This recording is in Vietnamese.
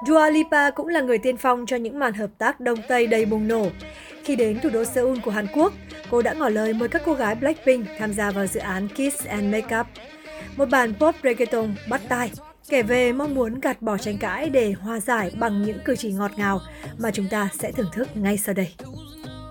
Dua Lipa cũng là người tiên phong cho những màn hợp tác Đông Tây đầy bùng nổ. Khi đến thủ đô Seoul của Hàn Quốc, cô đã ngỏ lời mời các cô gái Blackpink tham gia vào dự án Kiss and Makeup, một bản pop reggaeton bắt tai, kể về mong muốn gạt bỏ tranh cãi để hòa giải bằng những cử chỉ ngọt ngào mà chúng ta sẽ thưởng thức ngay sau đây.